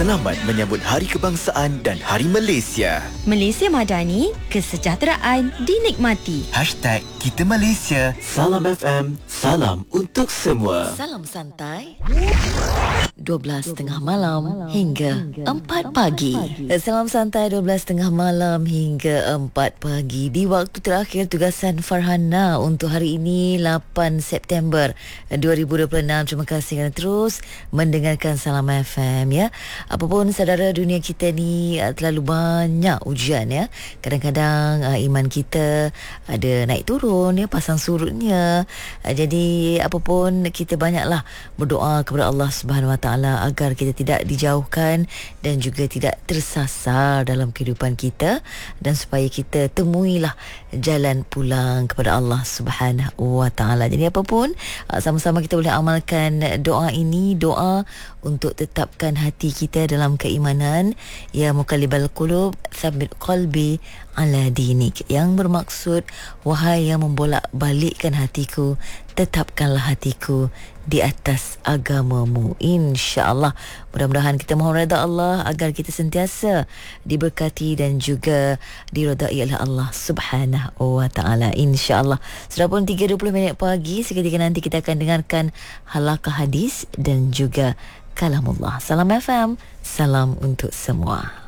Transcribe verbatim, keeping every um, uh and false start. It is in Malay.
Selamat menyambut Hari Kebangsaan dan Hari Malaysia. Malaysia Madani, kesejahteraan dinikmati. Hashtag Kita Malaysia. Salam F M, salam untuk semua. Salam santai. dua belas tengah malam hingga empat pagi. Salam santai dua belas tengah malam hingga empat pagi. Di waktu terakhir tugasan Farhana untuk hari ini lapan September dua ribu dua puluh enam. Terima kasih kerana terus mendengarkan Salam F M ya. Apapun saudara, dunia kita ni terlalu banyak ujian ya. Kadang-kadang uh, iman kita ada naik turun ya, pasang surutnya. Uh, jadi apapun kita banyaklah berdoa kepada Allah Subhanahu Wa Taala agar kita tidak dijauhkan dan juga tidak tersasar dalam kehidupan kita, dan supaya kita temuilah jalan pulang kepada Allah Subhanahu Wa Taala. Jadi apapun, uh, sama-sama kita boleh amalkan doa ini, doa untuk tetapkan hati kita dalam keimanan. Ya muqallibal qulub, tsabbit qalbi ala dinik, yang bermaksud wahai yang membolak-balikkan hatiku, tetapkanlah hatiku di atas agamamu. InsyaAllah, mudah-mudahan kita mohon redha Allah agar kita sentiasa diberkati dan juga diredai oleh Allah Subhanahu Wa Taala. InsyaAllah. Sudah pun tiga dua puluh minit pagi. Seketika nanti kita akan dengarkan halaqah hadis dan juga kalamullah. Salam F M, salam untuk semua.